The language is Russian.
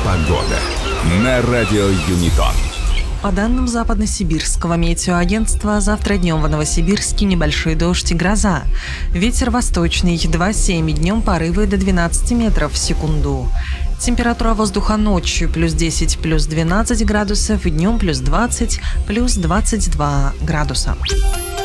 Погода на радио Юнитон. По данным Западно-Сибирского метеоагентства, завтра днем в Новосибирске небольшой дождь и гроза. Ветер восточный 2,7, днем порывы до 12 метров в секунду. Температура воздуха ночью плюс 10, плюс 12 градусов, днем плюс 20, плюс 22 градуса.